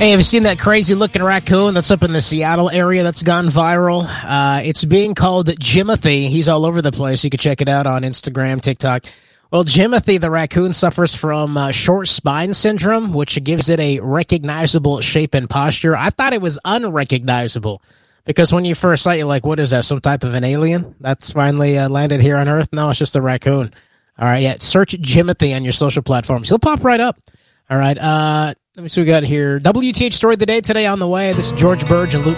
Hey, have you seen that crazy-looking raccoon that's up in the Seattle area that's gone viral? It's being called Jimothy. He's all over the place. You can check it out on Instagram, TikTok. Well, Jimothy, the raccoon, suffers from short spine syndrome, which gives it a recognizable shape and posture. I thought it was unrecognizable because when you first saw it, you're like, what is that, some type of an alien that's finally landed here on Earth? No, it's just a raccoon. All right, yeah, search Jimothy on your social platforms. He'll pop right up. All right, let me see what we got here. WTH Story of the Day today on the way. This is George Burge and Luke